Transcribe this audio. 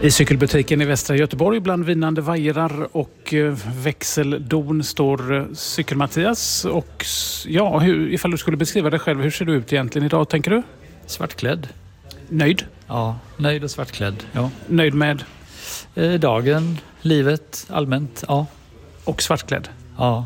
I cykelbutiken i västra Göteborg bland vinnande vajrar och växeldon står Cykel-Mattias. Och ja, ifall du skulle beskriva dig själv, hur ser du ut egentligen idag, tänker du? Svartklädd. Nöjd? Ja, nöjd och svartklädd. Ja. Nöjd med? Dagen, livet, allmänt, ja. Och svartklädd? Ja.